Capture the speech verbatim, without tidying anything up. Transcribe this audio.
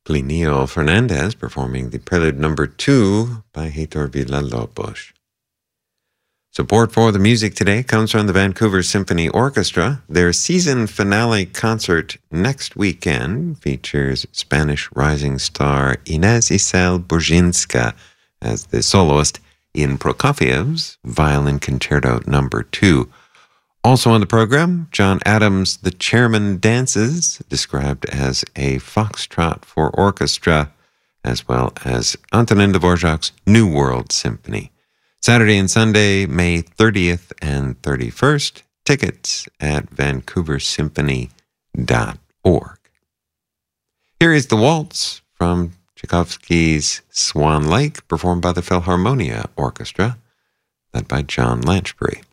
Plinio Fernandez performing the Prelude Number Two by Heitor Villa-Lobos. Support for the music today comes from the Vancouver Symphony Orchestra. Their season finale concert next weekend features Spanish rising star Inés Isel Borzynska as the soloist in Prokofiev's Violin Concerto Number Two. Also on the program, John Adams' The Chairman Dances, described as a foxtrot for orchestra, as well as Antonin Dvorak's New World Symphony. Saturday and Sunday, May thirtieth and thirty-first. Tickets at vancouver symphony dot org. Here is the waltz from Tchaikovsky's Swan Lake, performed by the Philharmonia Orchestra, led by John Lanchbury.